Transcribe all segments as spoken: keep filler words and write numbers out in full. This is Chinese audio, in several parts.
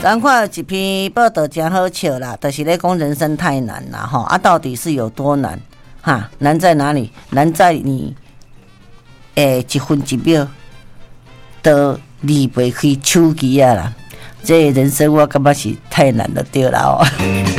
赶快一篇报道真好笑啦，就是咧讲人生太难啦吼，啊，到底是有多难？哈，难在哪里？难在你诶一分一秒都离不开手机啊啦！这人生我感觉是太难了，对啦哦。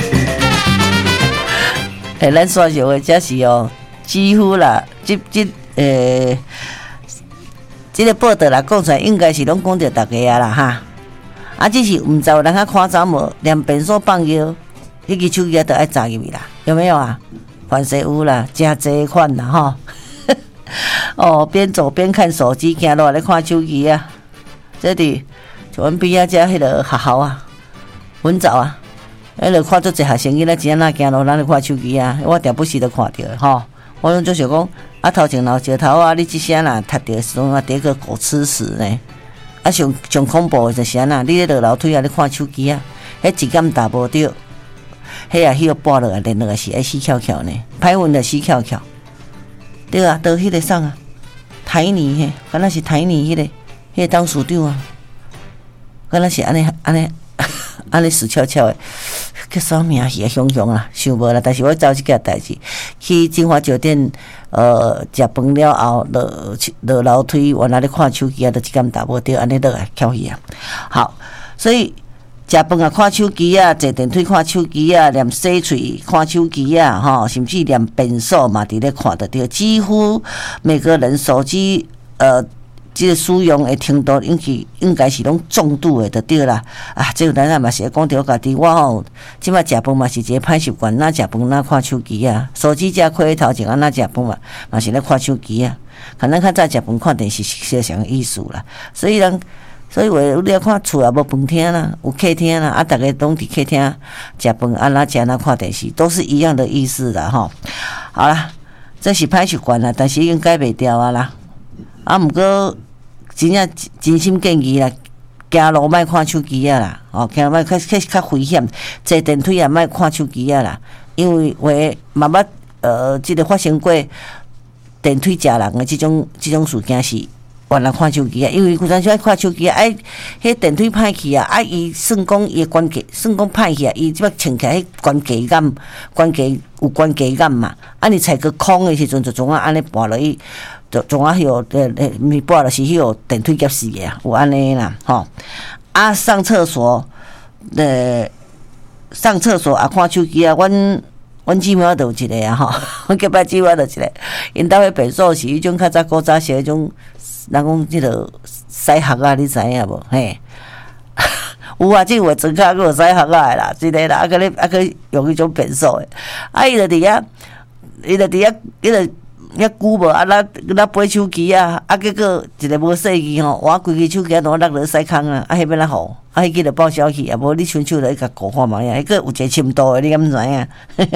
诶，咱刷社会这是哦，几乎啦，这这诶，这个报道啦讲出来，应该是拢讲着大家啊啦哈。啊，只是毋知有人较夸张无，连便所放药，迄个手机都爱砸入去啦，有没有啊？凡是有啦，真济款啦吼。哦，边走边看手机，行路咧看手机啊。这里就阮边仔遮迄个学校啊，阮早啊，迄个看做一学生囡仔怎啊行路，咱咧看手机啊，我定不时都看着吼。我拢就想讲，啊头前老石头啊，你即声啦，读着时阵啊，第一个狗吃屎呢。啊，上上恐怖的就是安那，你咧落楼梯啊，咧看手机啊，迄一竿打无着，迄啊，迄个拨落来，连落来是爱死翘翘呢，歹运就死翘翘。对啊，倒迄个送啊，台泥嘿，敢若是台泥迄个，迄个当署长啊，敢若是安尼安尼安尼死翘翘的，叫啥名是熊熊啊，想无啦。但是我做即件代志，去金华酒店。呃，食饭了后，落落楼梯，原来咧看手机啊，就一竿打无着，安尼落来翘去啊。好，所以食饭啊看手机啊，坐电梯看手机啊，连洗喙看手机啊，吼，甚至连便所嘛伫咧看得着。几乎每个人手机呃，这个使用的程度，应该应该是拢重度的，就对啦。啊，这个咱也嘛是会讲着家己，我吼，即摆食饭嘛是一个歹习惯，哪食饭哪看手机啊，手机只开头前啊，哪食饭嘛嘛是咧看手机啊。可能较早食饭看电视是相意思啦，所以人，所以话你要看厝也无饭厅啦，有客厅啦，啊，逐个拢伫客厅食饭，啊，哪食哪看电视，都是一样的意思啦，吼。好啦，这是歹习惯啦，但是已经改袂掉啊啦。啊，毋过。真正真心建议啦，行路莫看手机啊啦，哦，行路莫较较较危险，坐电梯也莫看手机啊啦，因为话慢慢呃，即、这个发生过电梯食人的即种即种事件是原来看手机啊，因为有阵时爱看手机啊，哎，迄电梯歹去啊，啊，伊算讲伊关节算讲歹去啊，伊即摆穿起来迄关节感，关节有关节感嘛，啊，你踩个空的时阵就总啊安尼跋落去。就总啊有呃呃，咪拨了是迄个电梯夹死的啊，有安尼啦，吼啊上厕所，呃上厕所啊看手机啊，阮阮姊妹都有一个啊吼，阮隔壁姊妹就一个，因兜迄便所是迄种较早古早时迄种，人讲迄个西学啊，你知影无？嘿，有啊，即有诶装卡佫有西学啊诶啦，真诶啦，啊个咧啊个用迄种便所诶，啊伊就伫遐，伊就伫遐，伊就。遐久无啊，咱咱背手机啊，啊结果一个无细机吼，我规支手机拢落落屎坑啊，啊迄要哪好？啊迄个就报销去啊，无你伸手来甲顾看嘛呀，迄个有一个深度的，你敢毋知影？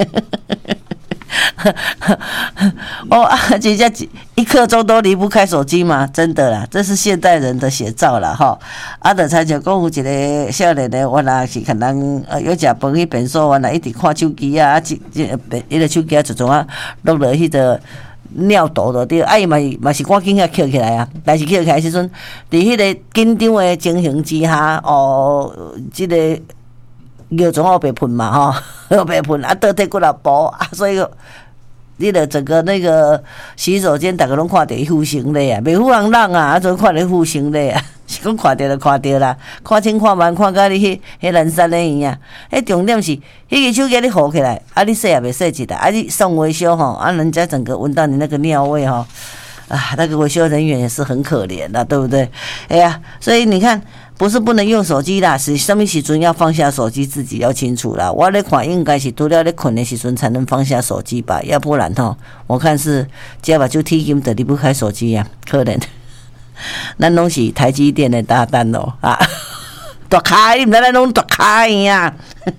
哦啊，真正一刻钟都离不开手机嘛，真的啦，这是现代人的写照啦吼。啊，就参像讲有一个少年的，原来是可能呃有食饭去便所，原来一直看手机啊，啊即即迄个手机啊就种啊落落迄个。尿道就对，啊伊嘛是嘛是赶紧啊捡起来啊，但是捡起来时阵，伫迄个紧张的情形之下，哦，即、这个尿总要被喷嘛吼，要被喷啊，倒退过来补啊，所以你著整个那个洗手间，逐个拢看到伊负形咧啊，袂有人人啊，啊，总看到负形咧啊，是讲看到就看到啦，看清看慢看甲你迄迄蓝山咧伊啊，迄重点是迄个手机你扶起来，啊，你洗也袂洗一下，啊，你送维修吼，啊，人家整个闻到你那个尿味吼，啊，那个维修人员也是很可怜的，对不对？哎呀，所以你看。不是不能用手机啦，是什么时阵要放下手机，自己要清楚啦。我咧看应该是除了咧困的时阵才能放下手机吧，要不然吼，我看是只把就踢金的离不开手机呀、啊，可能。咱拢是台积电的大单咯啊，大开，你毋知咱拢大开呀。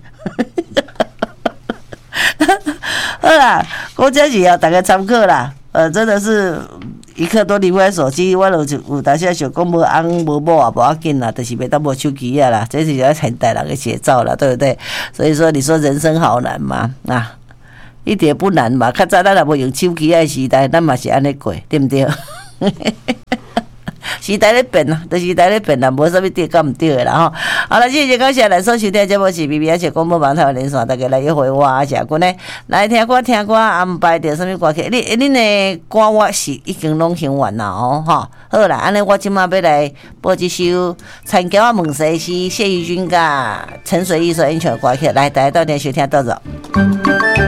好啦，我这是要大家参考啦，呃，真的是。一刻都离不开手机，我有有当时想讲无翁无某也无要紧啦，就是袂当无手机啊啦，这是要现代人的写照啦，对不对？所以说，你说人生好难嘛？啊，一点不难嘛。较早咱也无用手机的时代，咱嘛是安尼过，对不对？ 时代咧变啦，都、就是时代咧变啦，无啥物对甲毋对的啦吼。好了，谢谢感谢来所收听节目是 B B 而且广播网台湾连线，大家来约会我阿姐君呢来听歌听歌安排着啥物歌曲？你恁的歌我是已经拢听完啦哦，吼。好啦，安尼我即马要来播一首《田桥仔问西施》谢玉君甲陈水玉所演唱的歌曲，来大家到店收听到着。